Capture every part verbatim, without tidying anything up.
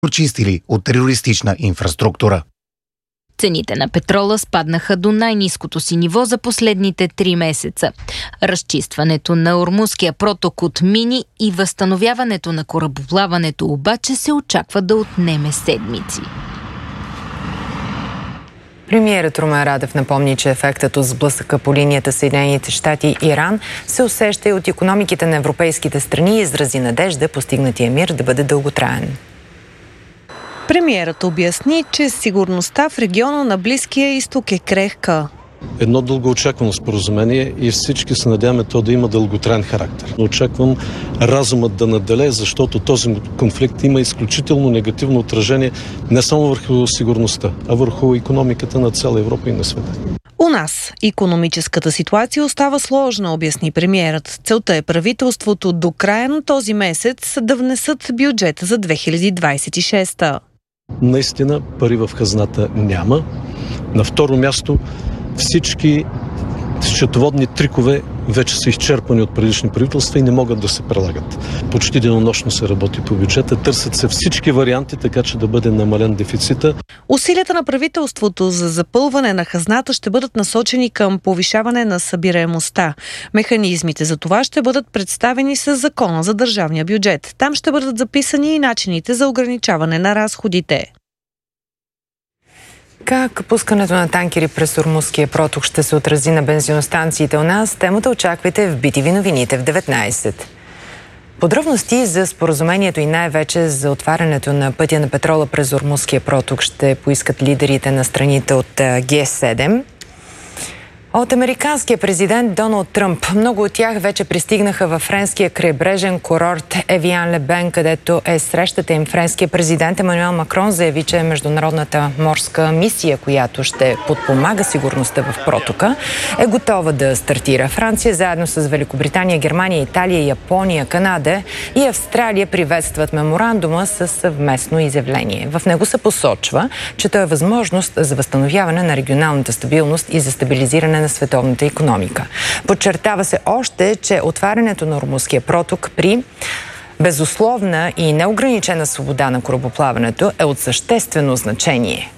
прочистили от терористична инфраструктура. Цените на петрола спаднаха до най-ниското си ниво за последните три месеца. Разчистването на Ормузския проток отмини и възстановяването на корабоплаването обаче се очаква да отнеме седмици. Премиерът Румен Радев напомни, че ефектът от сблъсъка по линията Съединените щати и Иран се усеща и от икономиките на европейските страни и изрази надежда постигнатия мир да бъде дълготраен. Премиерът обясни, че сигурността в региона на Близкия изток е крехка. Едно дългоочаквано споразумение и всички се надяваме то да има дълготраен характер. Очаквам разумът да наделее, защото този конфликт има изключително негативно отражение не само върху сигурността, а върху икономиката на цяла Европа и на света. У нас икономическата ситуация остава сложна, обясни премиерът. Целта е правителството до края на този месец да внесат бюджета за две хиляди двадесет и шеста. Наистина пари в хазната няма. На второ място всички счетоводни трикове вече са изчерпани от предишни правителства и не могат да се прилагат. Почти денонощно се работи по бюджета, търсят се всички варианти, така че да бъде намален дефицита. Усилията на правителството за запълване на хазната ще бъдат насочени към повишаване на събираемостта. Механизмите за това ще бъдат представени с Закона за държавния бюджет. Там ще бъдат записани и начините за ограничаване на разходите. Как пускането на танкери през Ормузския проток ще се отрази на бензиностанциите у нас? Темата очаквайте в Би Ти Ви новините в деветнадесет. Подробности за споразумението и най-вече за отварянето на пътя на петрола през Ормузския проток ще поискат лидерите на страните от Ге седем. От американския президент Доналд Тръмп. Много от тях вече пристигнаха във френския крайбрежен курорт Евиан-Лебен, където е срещата им. Френския президент Емануел Макрон заяви, че международната морска мисия, която ще подпомага сигурността в протока, е готова да стартира. Франция заедно с Великобритания, Германия, Италия, Япония, Канада и Австралия приветстват меморандума със съвместно изявление. В него се посочва, че той е възможност за възстановяване на регионалната стабилност и за стабилизиране на световната икономика. Подчертава се още, че отварянето на Ормузския проток при безусловна и неограничена свобода на корабоплаването е от съществено значение.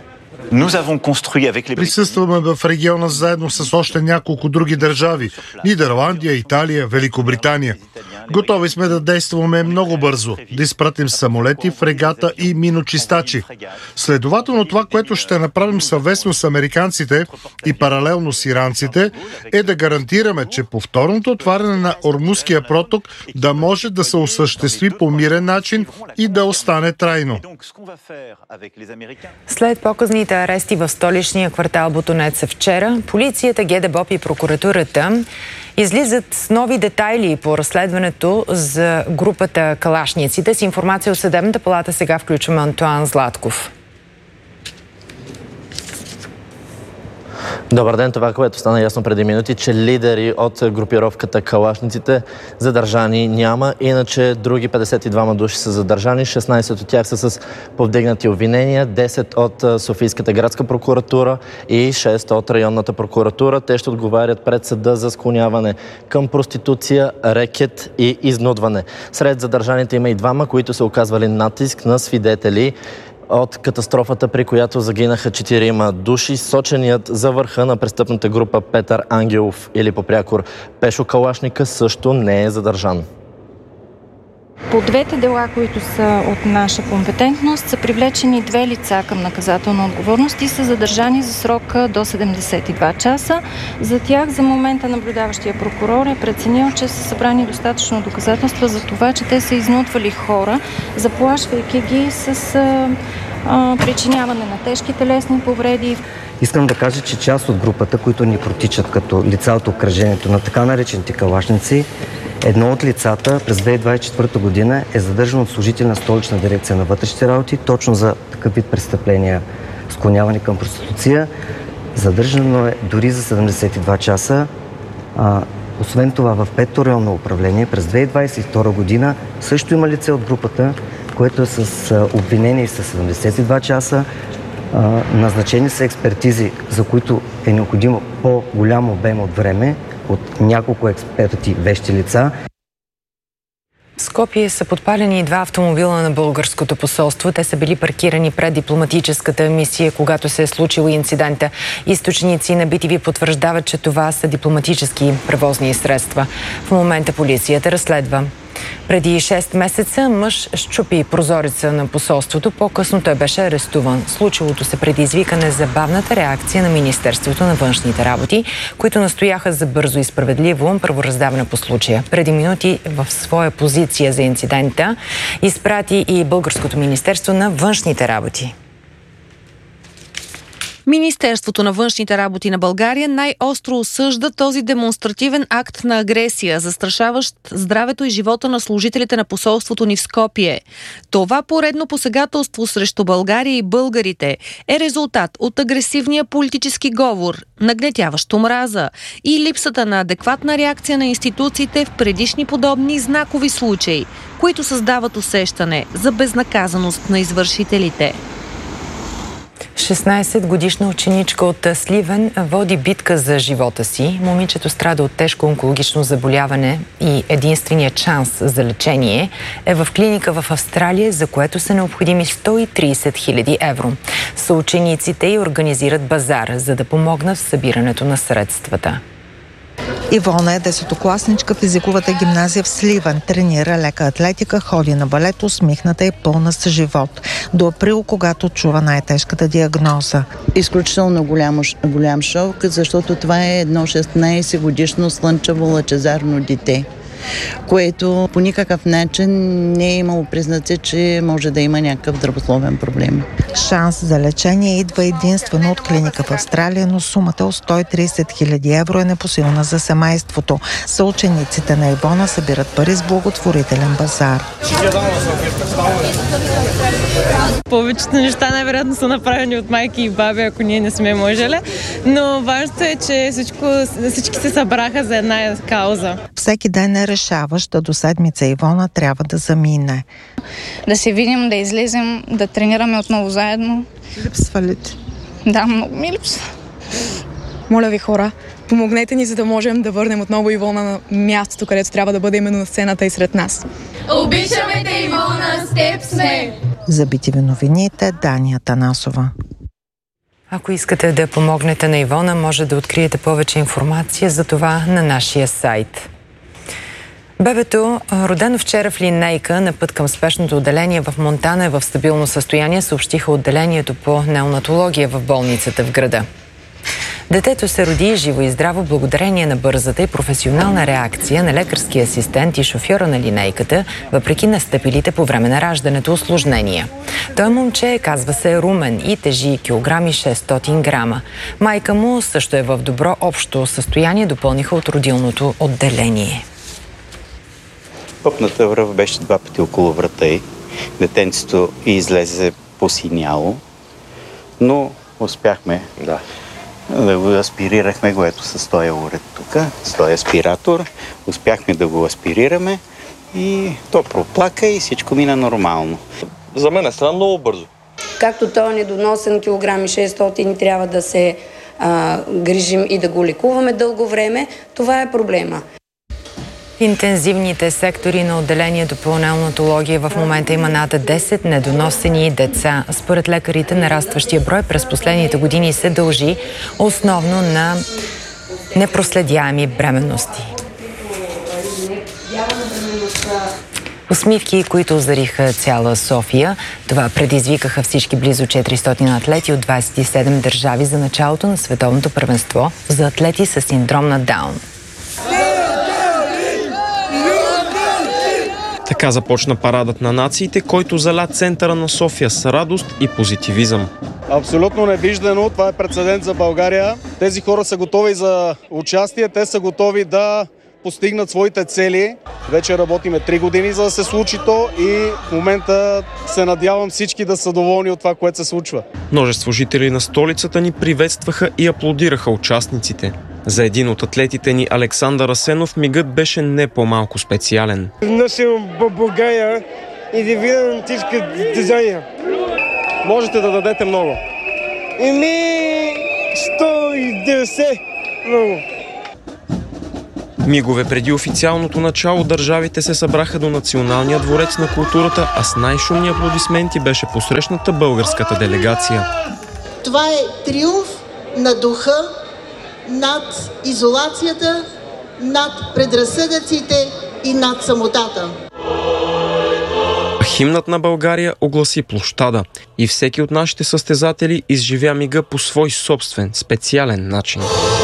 Присъстваме в региона заедно с още няколко други държави – Нидерландия, Италия, Великобритания. Готови сме да действаме много бързо, да изпратим самолети, фрегата и миночистачи. Следователно това, което ще направим съвместно с американците и паралелно с иранците, е да гарантираме, че повторното отваряне на Ормузския проток да може да се осъществи по мирен начин и да остане трайно. След показните арести в столичния квартал Ботонеца вчера, полицията, ГДБОП и прокуратурата излизат с нови детайли по разследването за групата калашниците. С информация от Съдебната палата сега включваме Антуан Златков. Добър ден, това, което стана ясно преди минути, че лидери от групировката калашниците задържани няма. Иначе други петдесет и двама души са задържани, шестнадесет от тях са с повдигнати обвинения, десет от Софийската градска прокуратура и шест от районната прокуратура. Те ще отговарят пред съда за склоняване към проституция, рекет и изнудване. Сред задържаните има и двама, които са оказвали натиск на свидетели от катастрофата, при която загинаха четирима души. Соченият за върха на престъпната група Петър Ангелов или попрякор Пешо Калашника също не е задържан. По двете дела, които са от наша компетентност, са привлечени две лица към наказателна отговорност и са задържани за срока до седемдесет и два часа. За тях за момента наблюдаващия прокурор е преценил, че са събрани достатъчно доказателства за това, че те са изнудвали хора, заплашвайки ги с а, а, причиняване на тежки телесни повреди. Искам да кажа, че част от групата, които ни протичат като лица от обкръжението на така наречените калашници, едно от лицата през две хиляди двадесет и четвърта година е задържано от служител на Столична дирекция на вътрешните работи, точно за такъв вид престъпления, склоняване към проституция. Задържано е дори за седемдесет и два часа. А, освен това, в пето районно управление през две хиляди двадесет и втора година също има лице от групата, което е с а, обвинение с седемдесет и два часа. А, назначени са експертизи, за които е необходимо по-голям обем от време от няколко експерти, вещи лица. В Скопие са подпалени два автомобила на българското посолство. Те са били паркирани пред дипломатическата мисия, когато се е случил инцидента. Източници на би ти ви потвърждават, че това са дипломатически превозни средства. В момента полицията разследва. Преди шест месеца мъж счупи прозореца на посолството. По-късно той беше арестуван. Случилото се предизвика незабавната реакция на Министерството на външните работи, които настояха за бързо и справедливо правораздаване по случая. Преди минути в своя позиция за инцидента изпрати и Българското министерство на външните работи. Министерството на външните работи на България най-остро осъжда този демонстративен акт на агресия, застрашаващ здравето и живота на служителите на посолството ни в Скопие. Това поредно посегателство срещу България и българите е резултат от агресивния политически говор, нагнетяващ омраза и липсата на адекватна реакция на институциите в предишни подобни знакови случаи, които създават усещане за безнаказаност на извършителите. шестнайсетгодишна ученичка от Сливен води битка за живота си. Момичето страда от тежко онкологично заболяване и единственият шанс за лечение е в клиника в Австралия, за което са необходими сто и трийсет хиляди евро. Съучениците й организират базар, за да помогнат в събирането на средствата. Ивона е десетокласничка в езиковата гимназия в Сливен. Тренира лека атлетика, ходи на балет, усмихната и пълна с живот. До април, когато чува най-тежката диагноза. Изключително голям, голям шок, защото това е едно шестнайсет годишно слънчево лъчезарно дете, което по никакъв начин не е имало признаци, че може да има някакъв здравословен проблем. Шанс за лечение идва единствено от клиника в Австралия, но сумата от сто и трийсет хиляди евро е непосилна за семейството. Съучениците на Ивона събират пари с благотворителен базар. Повечето неща най-вероятно са направени от майки и баби, ако ние не сме можели, но важното е, че всичко, всички се събраха за една кауза. Всеки ден е решаващ, да до седмица Ивона трябва да замине. Да се видим, да излезем, да тренираме отново заедно. Липсва ли ти? Да, много ми липсва. Моля ви, хора, помогнете ни, за да можем да върнем отново Ивона на мястото, където трябва да бъде именно на сцената и сред нас. Обичаме те, Ивона, с теб сме! За би ти ви новините, Дания Танасова. Ако искате да помогнете на Ивона, може да откриете повече информация за това на нашия сайт. Бебето, родено вчера в линейка на път към спешното отделение в Монтана, е в стабилно състояние, съобщиха отделението по неонатология в болницата в града. Детето се роди живо и здраво благодарение на бързата и професионална реакция на лекарския асистент и шофьора на линейката, въпреки настъпилите по време на раждането усложнения. Той момче, казва се, Румен и тежи килограм и шестстотин грама. Майка му също е в добро общо състояние, допълниха от родилното отделение. Пъпната връв беше два пъти около врата й. Детенцето излезе посиняло, но успяхме да, да го аспирирахме, го ето с този уред тук, с този аспиратор. Успяхме да го аспирираме и то проплака и всичко мина нормално. За мен е стана много бързо. Както той е недоносен килограм и шестстотин, трябва да се а, грижим и да го лекуваме дълго време, това е проблема. Интензивните сектори на отделението по неонатология в момента има над десет недоносени деца. Според лекарите, нарастващия брой през последните години се дължи основно на непроследяеми бременности. Усмивки, които озариха цяла София. Това предизвикаха всички близо четиристотин атлети от двадесет и седем държави за началото на световното първенство за атлети с синдром на Даун. Така започна парадът на нациите, който заля центъра на София с радост и позитивизъм. Абсолютно невиждано, това е прецедент за България. Тези хора са готови за участие, те са готови да постигнат своите цели. Вече работиме три години, за да се случи то и в момента се надявам всички да са доволни от това, което се случва. Множество жители на столицата ни приветстваха и аплодираха участниците. За един от атлетите ни, Александър Асенов, мигът беше не по-малко специален. Носим България и да видим всички дизайна. Можете да дадете много. Еми, сто и деветдесет много. Мигове преди официалното начало държавите се събраха до Националния дворец на културата, а с най-шумни аплодисменти беше посрещната българската делегация. Това е триумф на духа над изолацията, над предразсъдъците и над самотата. Химнът на България огласи площада и всеки от нашите състезатели изживя мига по свой собствен, специален начин.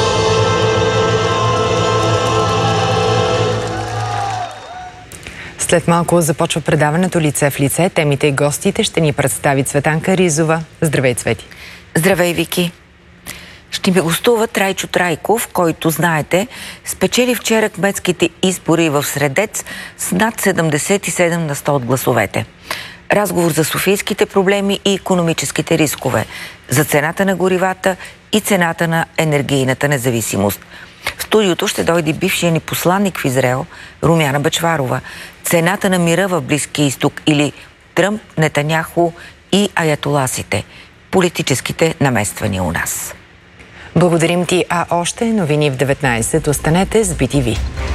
След малко започва предаването Лице в лице. Темите и гостите ще ни представи Цветанка Ризова. Здравей, Цвети! Здравей, Вики! Ще ми гостува Трайчо Трайков, който, знаете, спечели вчера кметските избори в Средец с над седемдесет и седем на сто от гласовете. Разговор за софийските проблеми и икономическите рискове, за цената на горивата и цената на енергийната независимост. В студиото ще дойде бившия ни посланник в Израел, Румяна Бъчварова. Цената на мира в Близкия изток или Тръмп, Нетаняху и аятоласите. Политическите намествания у нас. Благодарим ти, а още новини в деветнайсет. Останете с би ти ви.